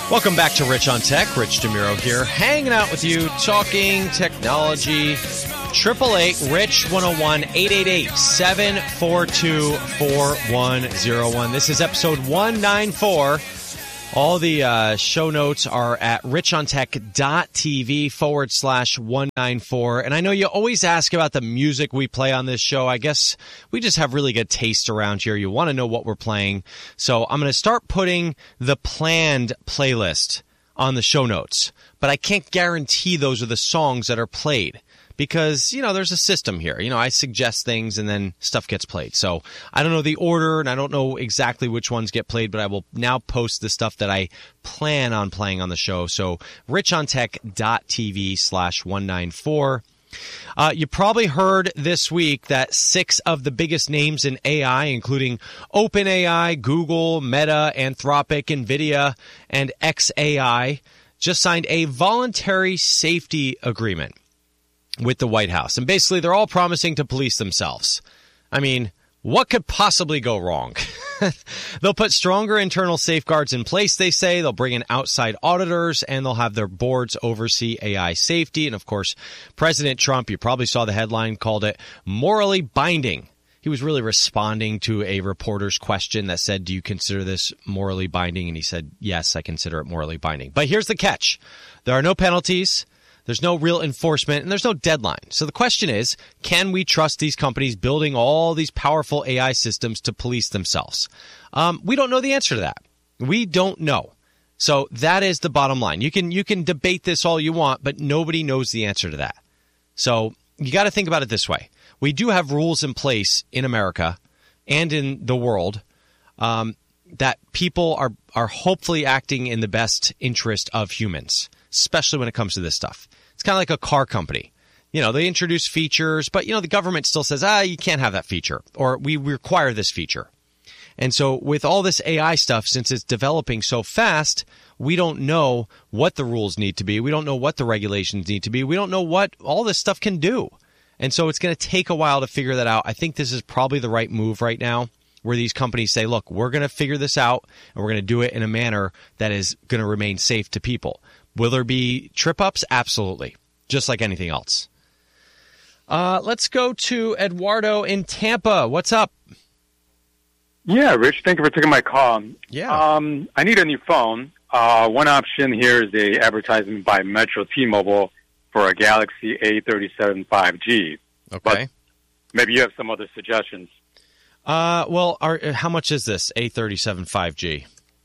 Welcome back to Rich on Tech. Rich DeMuro here, hanging out with you, talking technology. 888-RICH-101, 888-742-4101. This is episode 194. All the show notes are at richontech.tv/194. And I know you always ask about the music we play on this show. I guess we just have really good taste around here. You want to know what we're playing. So I'm going to start putting the planned playlist on the show notes. But I can't guarantee those are the songs that are played. Because, there's a system here. I suggest things and then stuff gets played. So I don't know the order and I don't know exactly which ones get played, but I will now post the stuff that I plan on playing on the show. So richontech.tv/194. You probably heard this week that 6 of the biggest names in AI, including OpenAI, Google, Meta, Anthropic, NVIDIA, and xAI, just signed a voluntary safety agreement with the White House. And basically, they're all promising to police themselves. I mean, what could possibly go wrong? They'll put stronger internal safeguards in place, they say. They'll bring in outside auditors, and they'll have their boards oversee AI safety. And, of course, President Trump, you probably saw the headline, called it morally binding. He was really responding to a reporter's question that said, do you consider this morally binding? And he said, yes, I consider it morally binding. But here's the catch. There are no penalties. There's no real enforcement, and there's no deadline. So the question is, can we trust these companies building all these powerful AI systems to police themselves? We don't know the answer to that. We don't know. So that is the bottom line. You can debate this all you want, but nobody knows the answer to that. So you got to think about it this way. We do have rules in place in America and in the world that people are hopefully acting in the best interest of humans, especially when it comes to this stuff. It's kind of like a car company. They introduce features, but, the government still says, you can't have that feature, or we require this feature. And so with all this AI stuff, since it's developing so fast, we don't know what the rules need to be. We don't know what the regulations need to be. We don't know what all this stuff can do. And so it's going to take a while to figure that out. I think this is probably the right move right now, where these companies say, look, we're going to figure this out, and we're going to do it in a manner that is going to remain safe to people. Will there be trip-ups? Absolutely. Just like anything else. Let's go to Eduardo in Tampa. What's up? Yeah, Rich, thank you for taking my call. Yeah. I need a new phone. One option here is a advertisement by Metro T-Mobile for a Galaxy A37 5G. Okay. But maybe you have some other suggestions. Well, how much is this A37 5G?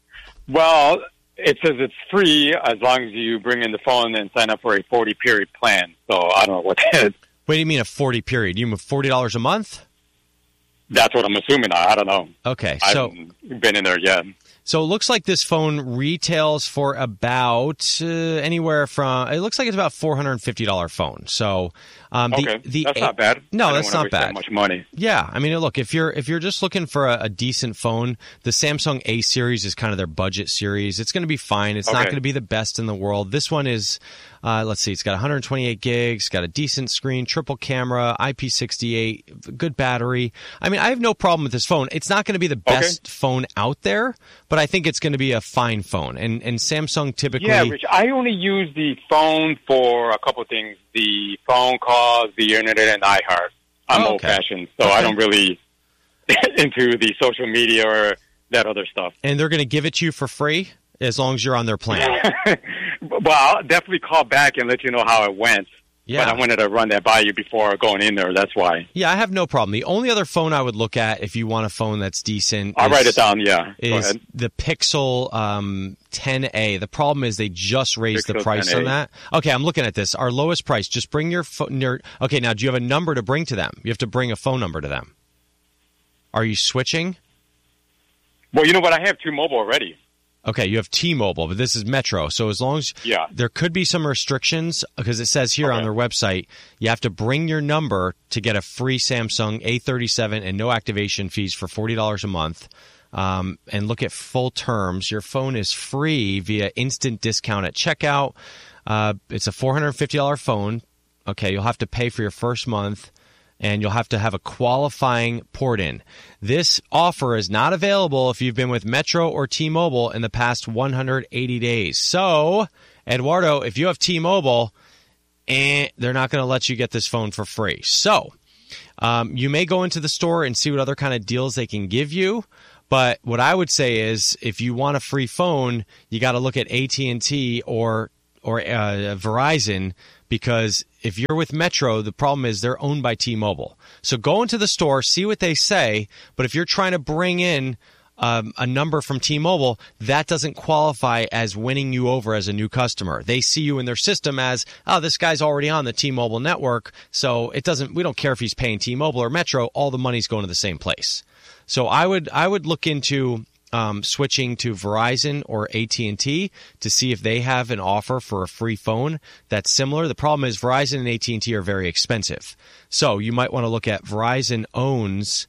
Well, it says it's free as long as you bring in the phone and sign up for a 40-period plan. So I don't know what that is. What do you mean a 40 period? You mean $40 a month? That's what I'm assuming. I don't know. Okay. I haven't been in there yet. So it looks like this phone retails for about anywhere from, it looks like it's about $450 phone. So okay, that's not bad. No, that's not bad. That much money. Yeah, I mean, look, if you're just looking for a decent phone, the Samsung A series is kind of their budget series. It's going to be fine. It's not going to be the best in the world. This one is, let's see, it's got 128 gigs, got a decent screen, triple camera, IP68, good battery. I mean, I have no problem with this phone. It's not going to be the best phone out there, but I think it's going to be a fine phone. And Samsung typically... Yeah, Rich, I only use the phone for a couple of things. The phone calls, the internet, and iHeart. I'm old-fashioned, so I don't really into the social media or that other stuff. And they're going to give it to you for free as long as you're on their plan? Well, I'll definitely call back and let you know how it went. Yeah. But I wanted to run that by you before going in there. That's why. Yeah, I have no problem. The only other phone I would look at if you want a phone that's decent, I'll write it down. Yeah, is the Pixel 10a. The problem is they just raised the price 10A. on that. Okay, I'm looking at this. Our lowest price. Just bring your phone. Okay, now do you have a number to bring to them? You have to bring a phone number to them. Are you switching? Well, you know what? I have T-Mobile already. Okay, you have T-Mobile, but this is Metro. So as long as there could be some restrictions, because it says here on their website, you have to bring your number to get a free Samsung A37 and no activation fees for $40 a month. And look at full terms. Your phone is free via instant discount at checkout. It's a $450 phone. Okay, you'll have to pay for your first month. and you'll have to have a qualifying port-in. This offer is not available if you've been with Metro or T-Mobile in the past 180 days. So, Eduardo, if you have T-Mobile, they're not going to let you get this phone for free. So, you may go into the store and see what other kind of deals they can give you. But what I would say is, if you want a free phone, you got to look at AT&T or Verizon, because if you're with Metro, the problem is they're owned by T-Mobile. So go into the store, see what they say. But if you're trying to bring in a number from T-Mobile, that doesn't qualify as winning you over as a new customer. They see you in their system as, oh, this guy's already on the T-Mobile network, so we don't care if he's paying T-Mobile or Metro. All the money's going to the same place. So I would look into switching to Verizon or AT&T to see if they have an offer for a free phone that's similar. The problem is Verizon and AT&T are very expensive. So you might want to look at Verizon owns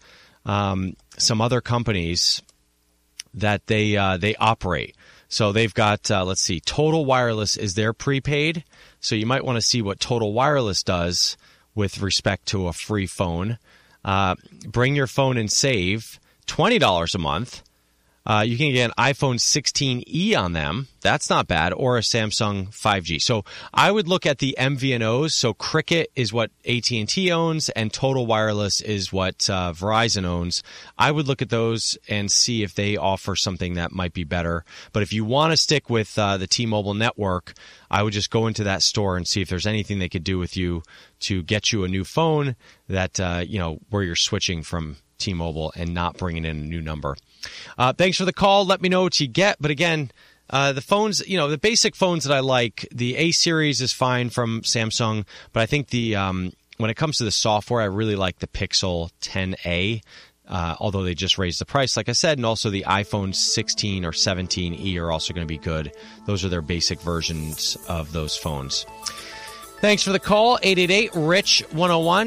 some other companies that they operate. So they've got, let's see, Total Wireless is their prepaid. So you might want to see what Total Wireless does with respect to a free phone. Bring your phone and save $20 a month. You can get an iPhone 16e on them. That's not bad. Or a Samsung 5G. So I would look at the MVNOs. So Cricket is what AT&T owns, and Total Wireless is what Verizon owns. I would look at those and see if they offer something that might be better. But if you want to stick with the T-Mobile network, I would just go into that store and see if there's anything they could do with you to get you a new phone that, where you're switching from T-Mobile and not bringing in a new number. Thanks for the call. Let me know what you get. But again, the phones, the basic phones that I like, the A series is fine from Samsung, but I think when it comes to the software, I really like the Pixel 10a, although they just raised the price, like I said, and also the iPhone 16 or 17e are also going to be good. Those are their basic versions of those phones. Thanks for the call. 888-RICH-101,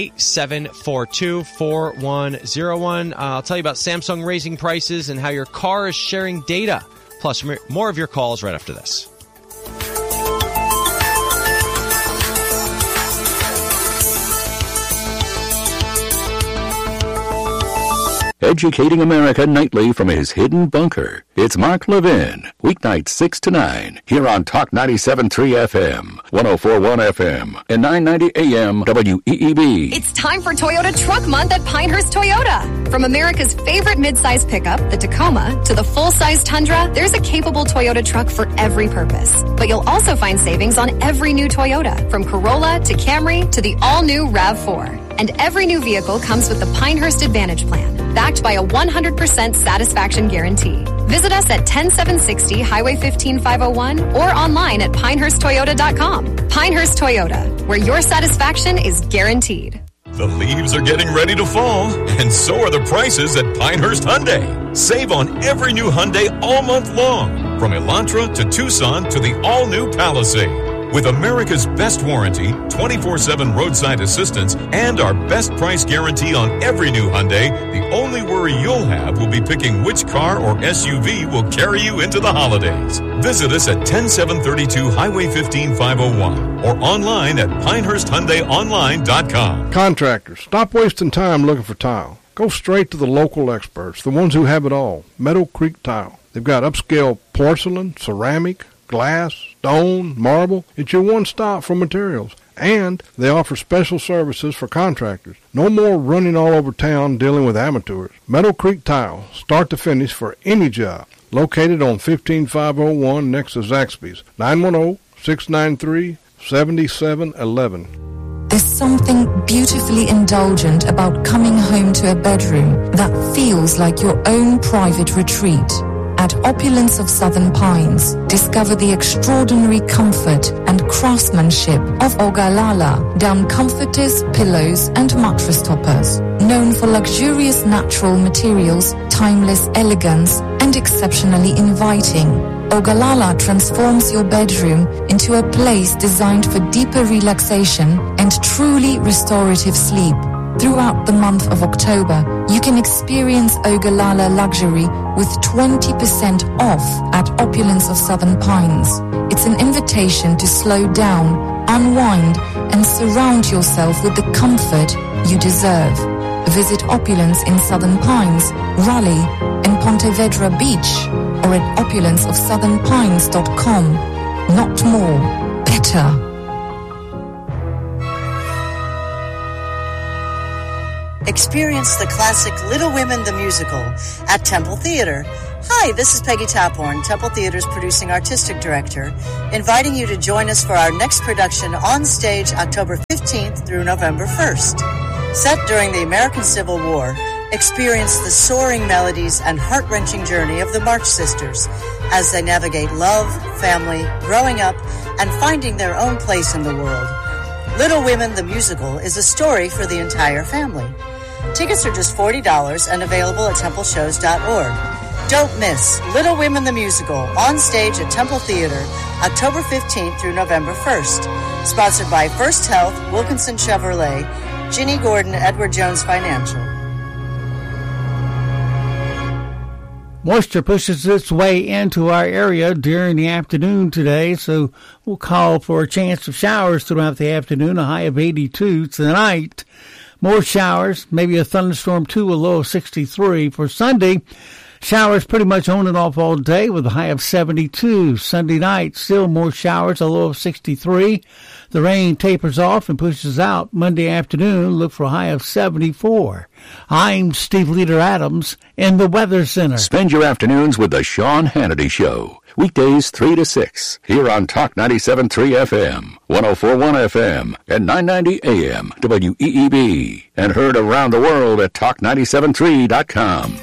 888-742-4101. I'll tell you about Samsung raising prices and how your car is sharing data. Plus, more of your calls right after this. Educating America nightly from his hidden bunker. It's Mark Levin, weeknights 6 to 9, here on Talk 97.3 FM, 104.1 FM, and 990 AM WEEB. It's time for Toyota Truck Month at Pinehurst Toyota. From America's favorite midsize pickup, the Tacoma, to the full-size Tundra, there's a capable Toyota truck for every purpose. But you'll also find savings on every new Toyota, from Corolla to Camry to the all-new RAV4. And every new vehicle comes with the Pinehurst Advantage Plan, backed by a 100% satisfaction guarantee. Visit us at 10760 Highway 15501 or online at pinehursttoyota.com. Pinehurst Toyota, where your satisfaction is guaranteed. The leaves are getting ready to fall, and so are the prices at Pinehurst Hyundai. Save on every new Hyundai all month long, from Elantra to Tucson to the all-new Palisade. With America's best warranty, 24/7 roadside assistance, and our best price guarantee on every new Hyundai, the only worry you'll have will be picking which car or SUV will carry you into the holidays. Visit us at 10732 Highway 15501 or online at PinehurstHyundaiOnline.com. Contractors, stop wasting time looking for tile. Go straight to the local experts, the ones who have it all. Meadow Creek Tile. They've got upscale porcelain, ceramic, glass, stone, marble. It's your one stop for materials. And they offer special services for contractors. No more running all over town dealing with amateurs. Meadow Creek Tile, start to finish for any job. Located on 15501 next to Zaxby's. 910-693-7711. There's something beautifully indulgent about coming home to a bedroom that feels like your own private retreat. At Opulence of Southern Pines, discover the extraordinary comfort and craftsmanship of Ogallala down comforters, pillows, and mattress toppers. Known for luxurious natural materials, timeless elegance, and exceptionally inviting, Ogallala transforms your bedroom into a place designed for deeper relaxation and truly restorative sleep. Throughout the month of October, you can experience Ogallala luxury with 20% off at Opulence of Southern Pines. It's an invitation to slow down, unwind, and surround yourself with the comfort you deserve. Visit Opulence in Southern Pines, Raleigh, and Ponte Vedra Beach, or at opulenceofsouthernpines.com. Not more, better. Experience the classic Little Women the Musical at Temple Theater. Hi, this is Peggy Taphorn, Temple Theater's producing artistic director, inviting you to join us for our next production on stage October 15th through November 1st. Set during the American Civil War, experience the soaring melodies and heart-wrenching journey of the March Sisters as they navigate love, family, growing up, and finding their own place in the world. Little Women the Musical is a story for the entire family. Tickets are just $40 and available at templeshows.org. Don't miss Little Women the Musical on stage at Temple Theater, October 15th through November 1st. Sponsored by First Health, Wilkinson Chevrolet, Ginny Gordon, Edward Jones Financial. Moisture pushes its way into our area during the afternoon today, so we'll call for a chance of showers throughout the afternoon, a high of 82 tonight. More showers, maybe a thunderstorm too, a low of 63. For Sunday, showers pretty much on and off all day with a high of 72. Sunday night, still more showers, a low of 63. The rain tapers off and pushes out. Monday afternoon, look for a high of 74. I'm Steve Leader Adams in the Weather Center. Spend your afternoons with the Sean Hannity Show. Weekdays 3 to 6 here on Talk 97.3 FM, 104.1 FM, and 990 AM WEEB. And heard around the world at talk973.com.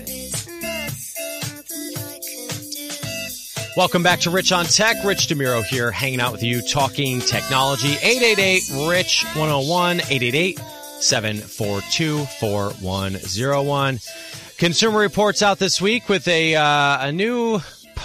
Welcome back to Rich on Tech. Rich DeMuro here, hanging out with you, talking technology. 888-RICH-101, 888-742-4101. Consumer Reports out this week with a new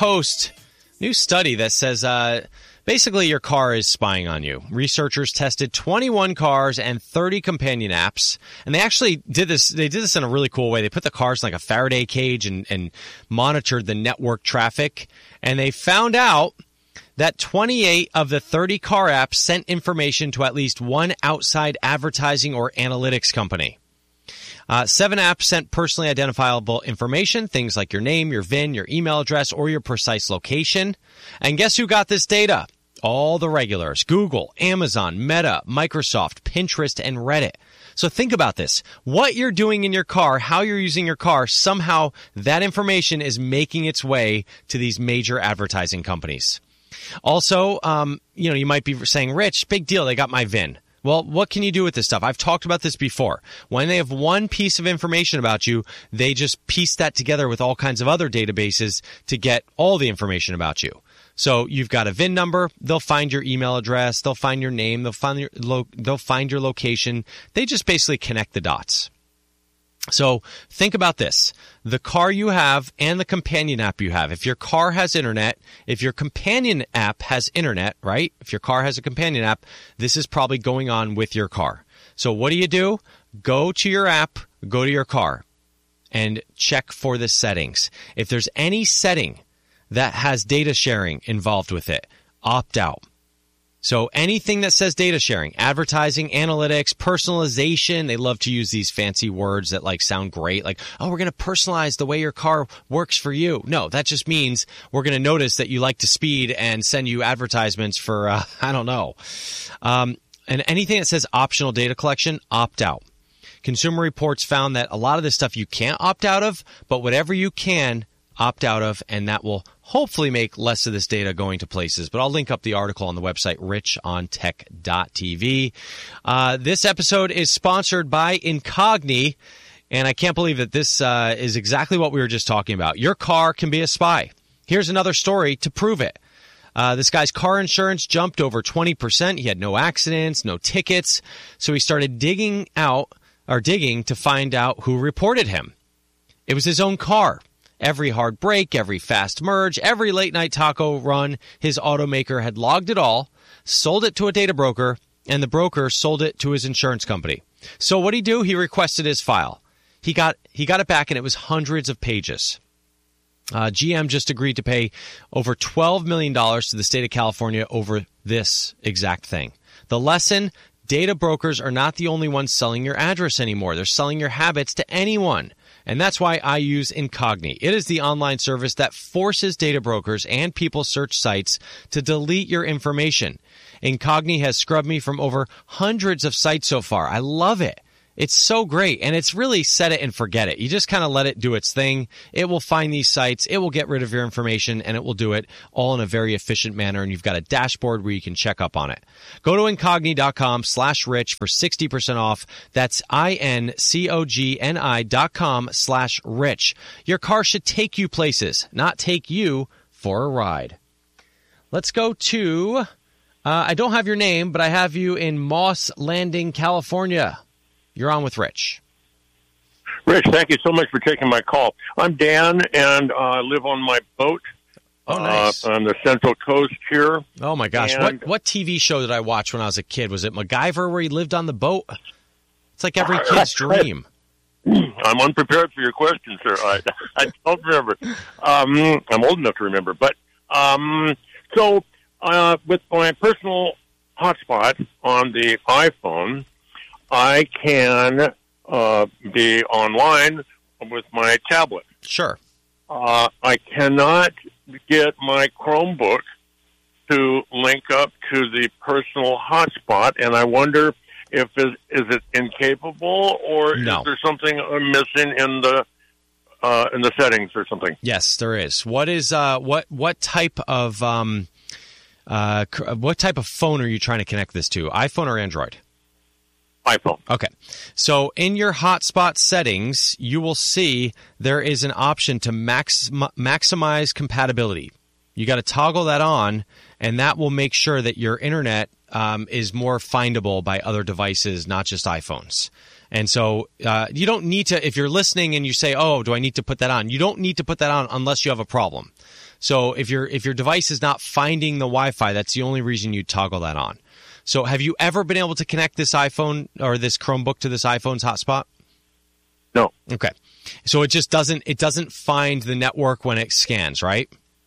study that says basically your car is spying on you. Researchers tested 21 cars and 30 companion apps, and they actually did this. They did this in a really cool way. They put the cars in like a Faraday cage and monitored the network traffic. And they found out that 28 of the 30 car apps sent information to at least one outside advertising or analytics company. 7 apps sent personally identifiable information, things like your name, your VIN, your email address, or your precise location. And guess who got this data? All the regulars: Google, Amazon, Meta, Microsoft, Pinterest, and Reddit. So think about this. What you're doing in your car, how you're using your car, somehow that information is making its way to these major advertising companies. Also, you might be saying, Rich, big deal, they got my VIN. Well, what can you do with this stuff? I've talked about this before. When they have one piece of information about you, they just piece that together with all kinds of other databases to get all the information about you. So you've got a VIN number, they'll find your email address, they'll find your name, they'll find your location. They just basically connect the dots. So think about this. The car you have and the companion app you have. If your car has internet, if your companion app has internet, right? If your car has a companion app, this is probably going on with your car. So what do? Go to your app, go to your car, and check for the settings. If there's any setting that has data sharing involved with it, opt out. So anything that says data sharing, advertising, analytics, personalization, they love to use these fancy words that sound great. Like, oh, we're going to personalize the way your car works for you. No, that just means we're going to notice that you like to speed and send you advertisements for, I don't know. And anything that says optional data collection, opt out. Consumer Reports found that a lot of this stuff you can't opt out of, but whatever you can, opt out of, and that will hopefully make less of this data going to places. But I'll link up the article on the website, richontech.tv. This episode is sponsored by Incogni, and I can't believe that this is exactly what we were just talking about. Your car can be a spy. Here's another story to prove it. This guy's car insurance jumped over 20%. He had no accidents, no tickets. So he started digging to find out who reported him. It was his own car. Every hard brake, every fast merge, every late-night taco run, his automaker had logged it all, sold it to a data broker, and the broker sold it to his insurance company. So what did he do? He requested his file. He got it back, and it was hundreds of pages. GM just agreed to pay over $12 million to the state of California over this exact thing. The lesson: Data brokers are not the only ones selling your address anymore. They're selling your habits to anyone. And that's why I use Incogni. It is the online service that forces data brokers and people search sites to delete your information. Incogni has scrubbed me from over hundreds of sites so far. I love it. It's so great, and it's really set it and forget it. You just kind of let it do its thing. It will find these sites, it will get rid of your information, and it will do it all in a very efficient manner, and you've got a dashboard where you can check up on it. Go to Incogni.com/rich for 60% off. That's INCOGNI.com/rich. Your car should take you places, not take you for a ride. Let's go to, I don't have your name, but I have you in Moss Landing, California. You're on with Rich. Rich, thank you so much for taking my call. I'm Dan, and I live on my boat nice. On the Central Coast here. Oh, my gosh. And What TV show did I watch when I was a kid? Was it MacGyver where he lived on the boat? It's like every kid's dream. I'm unprepared for your question, sir. I don't remember. I'm old enough to remember. But so with my personal hotspot on the iPhone, I can be online with my tablet. Sure. I cannot get my Chromebook to link up to the personal hotspot, and I wonder if is it incapable, or No. is there something I'm missing in the settings or something? Yes, there is. What is what type of phone are you trying to connect this to? iPhone or Android? iPhone. Okay. So in your hotspot settings, you will see there is an option to maximize compatibility. You got to toggle that on, and that will make sure that your internet is more findable by other devices, not just iPhones. And so you don't need to, if you're listening and you say, oh, do I need to put that on? You don't need to put that on unless you have a problem. So if your device is not finding the Wi-Fi, that's the only reason you toggle that on. So have you ever been able to connect this iPhone or this Chromebook to this iPhone's hotspot? No. Okay. So it just doesn't find the network when it scans, right?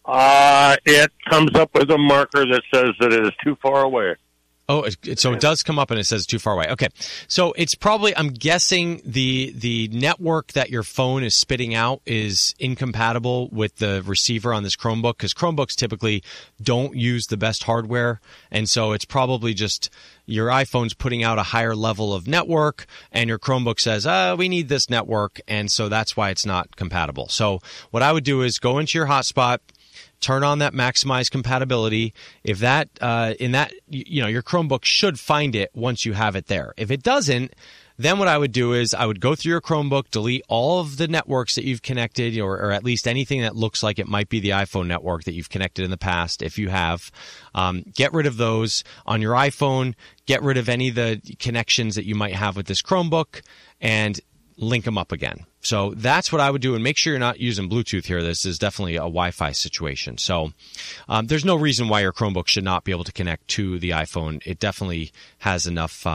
It comes up with a marker that says that it is too far away. Oh, so it does come up and it says too far away. Okay. So it's probably, I'm guessing the network that your phone is spitting out is incompatible with the receiver on this Chromebook, because Chromebooks typically don't use the best hardware. And so it's probably just your iPhone's putting out a higher level of network and your Chromebook says, we need this network. And so that's why it's not compatible. So what I would do is go into your hotspot, turn on that maximize compatibility. If that, your Chromebook should find it once you have it there. If it doesn't, then what I would do is I would go through your Chromebook, delete all of the networks that you've connected, or at least anything that looks like it might be the iPhone network that you've connected in the past. If you have, get rid of those on your iPhone, get rid of any of the connections that you might have with this Chromebook, and link them up again. So that's what I would do, and make sure you're not using Bluetooth here. This is definitely a Wi-Fi situation. So there's no reason why your Chromebook should not be able to connect to the iPhone. It definitely has enough.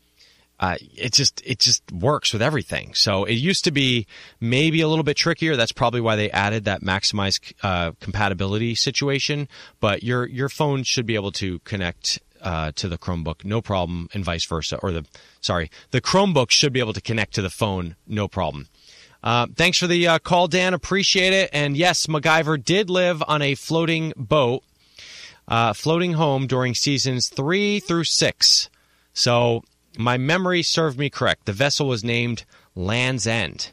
It just works with everything. So it used to be maybe a little bit trickier. That's probably why they added that maximize compatibility situation. But your phone should be able to connect to the Chromebook, no problem, and vice versa. The Chromebook should be able to connect to the phone, no problem. Thanks for the call, Dan. Appreciate it. And yes, MacGyver did live on a floating boat, floating home during seasons 3 through 6. So my memory served me correct. The vessel was named Land's End.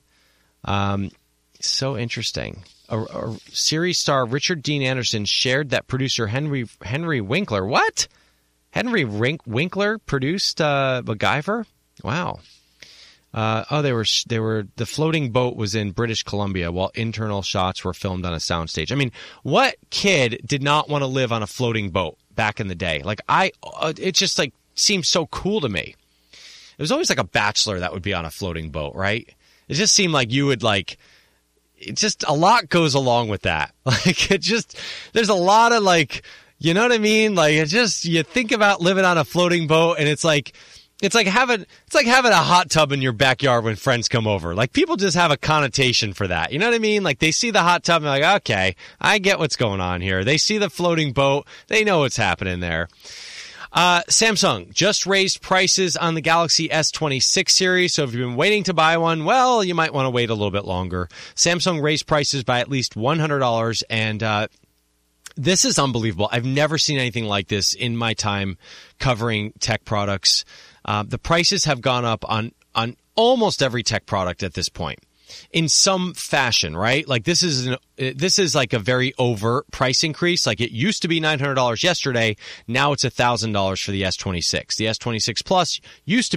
So interesting. A series star Richard Dean Anderson shared that producer Henry Winkler. What? Henry Winkler produced MacGyver? Wow. They were the floating boat was in British Columbia while internal shots were filmed on a soundstage. I mean, what kid did not want to live on a floating boat back in the day? Like it just like seems so cool to me. It was always like a bachelor that would be on a floating boat, right? It just seemed like you would like. It just a lot goes along with that. Like there's a lot of like, you know what I mean? Like you think about living on a floating boat, and it's like having a hot tub in your backyard when friends come over. Like people just have a connotation for that. You know what I mean? Like they see the hot tub and they're like, okay, I get what's going on here. They see the floating boat, they know what's happening there. Samsung just raised prices on the Galaxy S26 series, so if you've been waiting to buy one, well, you might want to wait a little bit longer. Samsung raised prices by at least $100, and this is unbelievable. I've never seen anything like this in my time covering tech products. The prices have gone up on almost every tech product at this point, in some fashion, right? Like this is like a very overt price increase. Like it used to be $900 yesterday. Now it's $1,000 for the S26. The S26 Plus used to